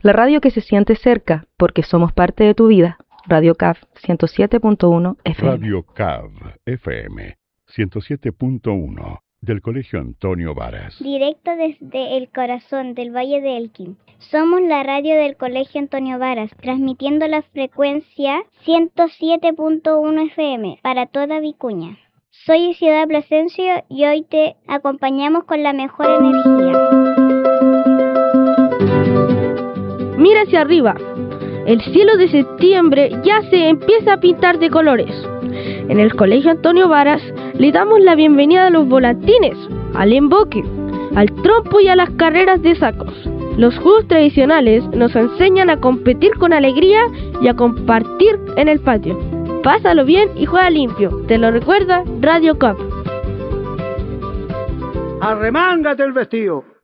La radio que se siente cerca, porque somos parte de tu vida. Radio CAV 107.1 FM. Radio CAV FM 107.1 del Colegio Antonio Varas. Directo desde el corazón del Valle de Elqui. Somos la radio del Colegio Antonio Varas, transmitiendo la frecuencia 107.1 FM para toda Vicuña. Soy Ciudad Plasencio y hoy te acompañamos con la mejor energía. Mira hacia arriba. El cielo de septiembre ya se empieza a pintar de colores. En el Colegio Antonio Varas le damos la bienvenida a los volantines, al emboque, al trompo y a las carreras de sacos. Los juegos tradicionales nos enseñan a competir con alegría y a compartir en el patio. Pásalo bien y juega limpio. Te lo recuerda Radio CAV. Arremángate el vestido.